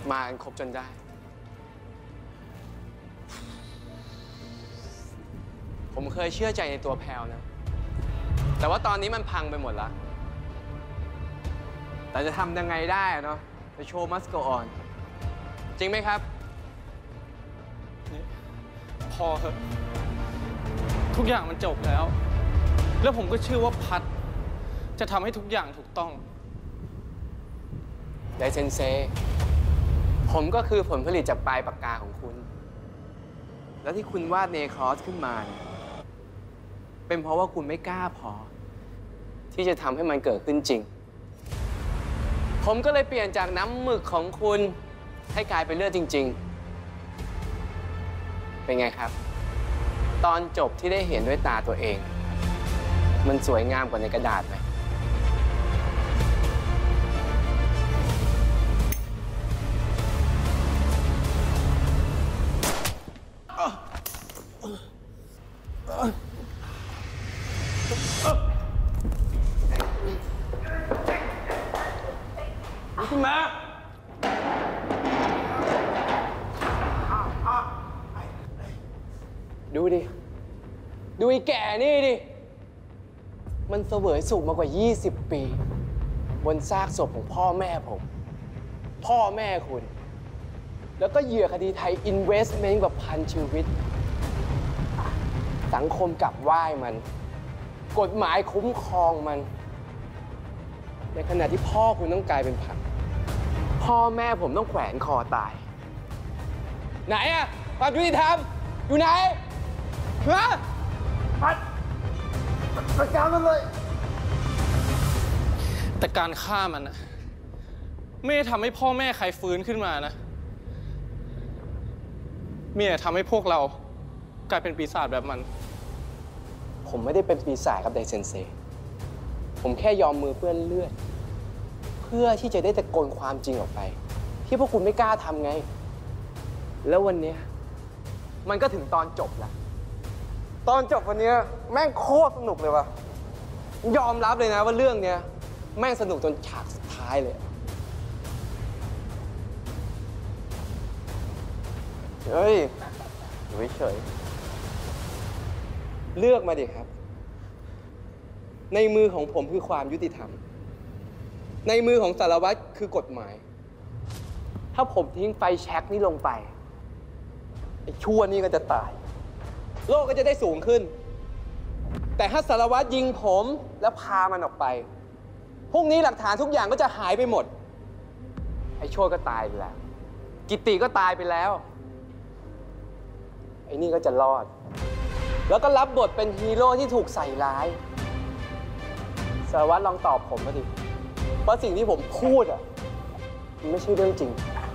มากันครบจนได้ ผมเคยเชื่อใจในตัวแพลวนะ แต่ว่าตอนนี้มันพังไปหมดแล้ว แต่จะทำยังไงได้เนาะ The show must go on จริงไหมครับพอเถอะทุกอย่างมันจบแล้ว แล้วผมก็เชื่อว่าพัดจะทำให้ทุกอย่างถูกต้องไดเซนเซ ผมก็คือผลผลิตจากปลายปากกาของคุณ แล้วที่คุณวาดเนครอสขึ้นมาเนี่ยเป็นเพราะว่าคุณไม่กล้าพอ ที่จะทำให้มันเกิดขึ้นจริง ผมก็เลยเปลี่ยนจากน้ำหมึกของคุณให้กลายเป็นเลือดจริง ๆ เป็นไงครับ ตอนจบที่ได้เห็นด้วยตาตัวเอง มันสวยงามกว่าในกระดาษไหมขึ้นมาดูดิ ดูไอ้แก่นี่ดิ มันเสวยสุขมากว่า 20 ปี บนซากศพของพ่อแม่ผม พ่อแม่คุณ แล้วก็เหยื่อคดีไทย investment กว่า1,000 ชีวิต สังคมกลับไหว้มัน กฎหมายคุ้มครองมัน ในขณะที่พ่อคุณต้องกลายเป็นผัก พ่อแม่ผมต้องแขวนคอตาย ไหนอะความยุติธรรมอยู่ไหนฮะจัดการมันเลยแต่การฆ่ามันนะไม่ได้ทำให้พ่อแม่ใครฟื้นขึ้นมานะมีแต่ทำให้พวกเรากลายเป็นปีศาจแบบมันผมไม่ได้เป็นปีศาจครับไดเซนเซ ผมแค่ยอมมือเปื้อนเลือด เพื่อที่จะได้ตะโกนความจริงออกไป ที่พวกคุณไม่กล้าทำไง แล้ววันนี้มันก็ถึงตอนจบแล้ว ตอนจบวันนี้แม่งโคตรสนุกเลยว่ะ ยอมรับเลยนะว่าเรื่องเนี้ยแม่งสนุกจนฉากสุดท้ายเลย เฮ้ยอยู่เฉยเลือกมาดิครับ ในมือของผมคือความยุติธรรม ในมือของสารวัตรคือกฎหมาย ถ้าผมทิ้งไฟแช็กนี่ลงไปไอ้ชั่วนี่ก็จะตาย โลกก็จะได้สูงขึ้น แต่ถ้าสารวัตรยิงผมแล้วพามันออกไป พรุ่งนี้หลักฐานทุกอย่างก็จะหายไปหมด ไอ้ชั่วก็ตายไปแล้ว กิตติก็ตายไปแล้ว ไอ้นี่ก็จะรอด แล้วก็รับบทเป็นฮีโร่ที่ถูกใส่ร้าย สารวัตรลองตอบผมมาดิว่าสิ่งที่ผมพูดอ่ะมันไม่ใช่เรื่องจริง